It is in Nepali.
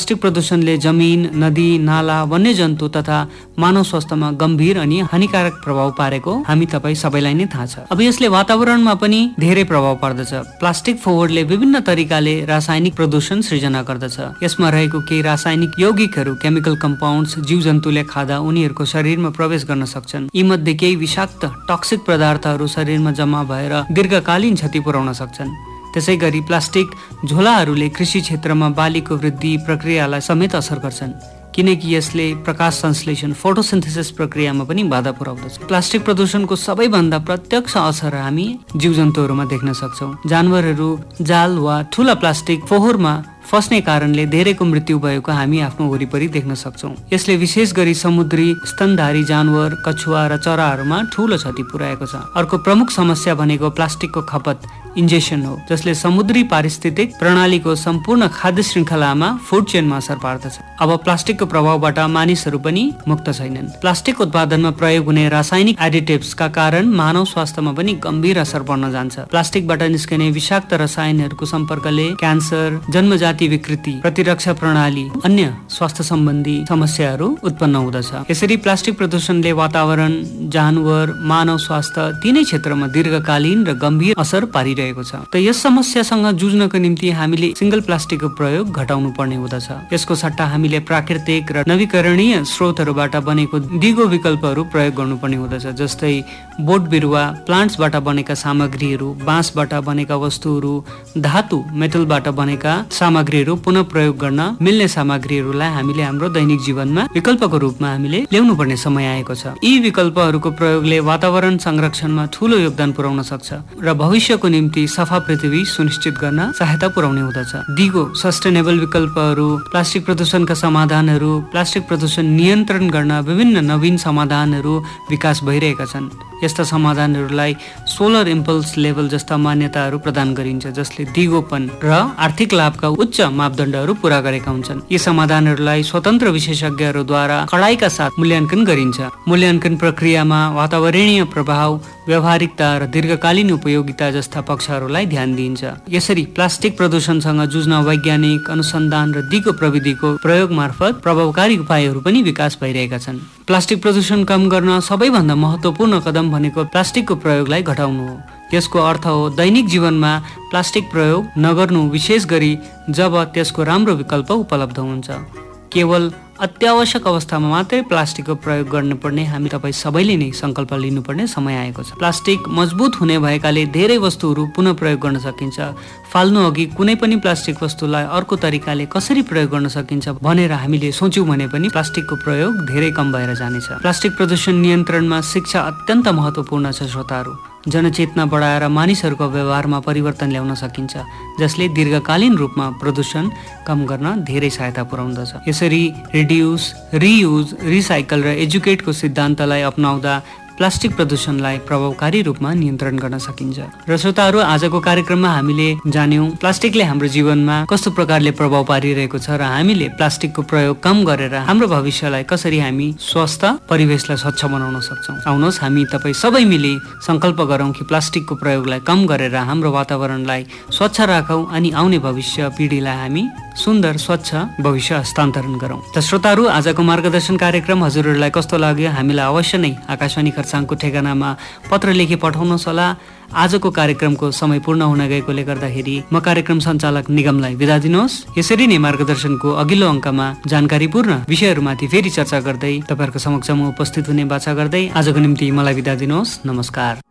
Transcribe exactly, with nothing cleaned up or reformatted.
प्लास्टिक प्रदूषणले जमिन, नदी, नाला, वन्यजन्तु तथा मानव स्वास्थ्यमा गम्भीर अनि हानिकारक प्रभाव पारेको हामी तपाईँ सबैलाई नै थाहा छ। अब यसले वातावरणमा पनि धेरै प्रभाव पर्दछ। प्लास्टिक फोहोरले विभिन्न तरिकाले रासायनिक प्रदूषण सृजना गर्दछ। यसमा रहेको केही रासायनिक यौगिकहरू, केमिकल कम्पाउन्ड्स जीवजन्तुले खाँदा उनीहरूको शरीरमा प्रवेश गर्न सक्छन्। यी मध्ये केही विषाक्त टक्सिक पदार्थहरू शरीरमा जम्मा भएर दीर्घकालीन क्षति पुर्याउन सक्छन्। त्यसै गरी प्लास्टिक झोलाहरूले कृषि क्षेत्रमा बालीको वृद्धि प्रक्रियालाई समेत असर गर्छन्, किनकि यसले प्रकाश संश्लेषण फोटोसिन्थेसिस प्रक्रियामा पनि बाधा पुर्याउँदछ। प्लास्टिक प्रदूषणको सबैभन्दा प्रत्यक्ष असर हामी जीवजन्तुहरूमा देख्न सक्छौँ। जानवरहरू जाल वा ठुला प्लास्टिक फोहोरमा फस्ने कारणले धेरैको मृत्यु भएको हामी आफ्नो वरिपरि देख्न सक्छौँ। यसले विशेष गरी समुद्री स्तनधारी जानवर, कछुवा र चराहरूमा ठूलो क्षति पुर्याएको छ। अर्को प्रमुख समस्या भनेको प्लास्टिकको खपत इन्जेक्सन हो, जसले समुद्री पारिस्थितिक प्रणालीको सम्पूर्ण खाद्य श्रृङ्खलामा फुड चेनमा असर पार्दछ। अब प्लास्टिकको प्रभावबाट मानिसहरू पनि मुक्त छैनन्। प्लास्टिक उत्पादनमा प्रयोग हुने रासायनिक एडिटिभ्सका कारण मानव स्वास्थ्यमा पनि गम्भीर असर पर्न जान्छ। प्लास्टिकबाट निस्कने विषाक्त रसायनहरूको सम्पर्कले क्यान्सर, जन्मजात विकृति, प्रतिरक्षा प्रणाली, अन्य स्वास्थ्य सम्बन्धी समस्याहरू उत्पन्न हुँदछ। यसरी प्लास्टिक प्रदूषणले वातावरण, जानवर, मानव स्वास्थ्य तीनै क्षेत्रमा दीर्घकालीन र गम्भीर असर पारिरहेको छ। त यस समस्यासँग जुझ्नको निम्ति हामीले सिंगल प्लास्टिकको प्रयोग घटाउनु पर्ने हुँदछ। यसको सट्टा हामीले प्राकृतिक र नवीकरणीय स्रोतहरूबाट बनेको दिगो विकल्पहरू प्रयोग गर्नुपर्ने हुँदछ, जस्तै बोट बिरुवा, प्लान्ट्सबाट बनेका सामग्रीहरू, बाँसबाट बनेका वस्तुहरू, धातु मेटलबाट बनेका सामग्री पुनः प्रयोग गर्न मिल्ने सामग्रीहरूलाई हामीले हाम्रो दैनिक जीवनमा विकल्पको रूपमा हामीले ल्याउनु पर्ने समय आएको छ। यी विकल्पहरूको प्रयोगले वातावरण संरक्षणमा ठूलो योगदान पुर्याउन सक्छ र भविष्यको निम्ति सफा पृथ्वी सुनिश्चित गर्न सहायता पुर्याउने हुँदछ। दिगो सस्टेनेबल विकल्पहरू, प्लास्टिक प्रदूषणका समाधानहरू, प्लास्टिक प्रदूषण नियन्त्रण गर्न विभिन्न नवीन समाधानहरू विकास भइरहेका छन्। यस्ता समाधानहरूलाई सोलर इम्पल्स लेभल जस्ता मान्यताहरू प्रदान गरिन्छ, जसले दिगोपन र आर्थिक लाभका उच्च मापदण्डहरू पूरा गरेका हुन्छन्। यी समाधानहरूलाई स्वतन्त्र विशेषज्ञहरूद्वारा कडाइका साथ मूल्याङ्कन गरिन्छ। मूल्याङ्कन प्रक्रियामा वातावरणीय प्रभाव, व्यावहारिकता र दीर्घकालीन उपयोगिता जस्ता पक्षहरूलाई ध्यान दिइन्छ। यसरी प्लास्टिक प्रदूषणसँग जुझ्न वैज्ञानिक अनुसन्धान र दिगो प्रविधिको प्रयोग मार्फत प्रभावकारी उपायहरू पनि विकास भइरहेका छन्। प्लास्टिक प्रदूषण कम गर्न सबैभन्दा महत्त्वपूर्ण कदम भनेको प्लास्टिकको प्रयोगलाई घटाउनु हो। यसको अर्थ हो दैनिक जीवनमा प्लास्टिक प्रयोग नगर्नु, विशेष गरी जब त्यसको राम्रो विकल्प उपलब्ध हुन्छ। केवल अत्यावश्यक अवस्थामा मात्रै प्लास्टिकको प्रयोग गर्नुपर्ने हामी तपाईँ सबैले नै संकल्प लिनुपर्ने समय आएको छ। प्लास्टिक मजबुत हुने भएकाले धेरै वस्तुहरू पुनः प्रयोग गर्न सकिन्छ। फाल्नु अघि कुनै पनि प्लास्टिक वस्तुलाई अर्को तरिकाले कसरी प्रयोग गर्न सकिन्छ भनेर हामीले सोच्यौँ भने पनि प्लास्टिकको प्रयोग धेरै कम भएर जानेछ। प्लास्टिक प्रदूषण नियन्त्रणमा शिक्षा अत्यन्त महत्त्वपूर्ण छ। श्रोताहरू, जनचेतना बढाएर मानिसहरूको व्यवहारमा परिवर्तन ल्याउन सकिन्छ, जसले दीर्घकालीन रूपमा प्रदूषण कम गर्न धेरै सहायता पुर्याउँदछ। यसरी रिड्युस, रियुज, रिसाइकल र एजुकेटको सिद्धान्तलाई अपनाउँदा प्लास्टिक प्रदूषणलाई प्रभावकारी रूपमा नियन्त्रण गर्न सकिन्छ। र श्रोताहरू, आजको कार्यक्रममा हामीले जान्यौं प्लास्टिकले हाम्रो जीवनमा कस्तो प्रकारले प्रभाव पारिरहेको छ र हामीले प्लास्टिकको प्रयोग कम गरेर हाम्रो भविष्यलाई कसरी हामी स्वस्थ परिवेशलाई स्वच्छ बनाउन सक्छौँ। आउनुहोस् हामी तपाईँ सबै मिली संकल्प गरौँ कि प्लास्टिकको प्रयोगलाई कम गरेर हाम्रो वातावरणलाई स्वच्छ राखौँ अनि आउने भविष्य पिँढीलाई हामी सुन्दर स्वच्छ भविष्य हस्तान्तरण गरौँ। त श्रोताहरू, आजको मार्गदर्शन कार्यक्रम हजुरहरूलाई कस्तो लाग्यो हामीलाई अवश्य नै आकाशवाणी खरसाङको ठेगानामा पत्र लेखी पठाउनुहोस् होला। आजको कार्यक्रमको समय पूर्ण हुन गएकोले गर्दाखेरि म कार्यक्रम सञ्चालक निगमलाई बिदा दिनुहोस्। यसरी नै मार्गदर्शनको अघिल्लो अङ्कमा जानकारीपूर्ण विषयहरूमाथि फेरि चर्चा गर्दै तपाईँहरूको समक्ष म उपस्थित हुने बाचा गर्दै आजको निम्ति मलाई बिदा दिनुहोस्। नमस्कार।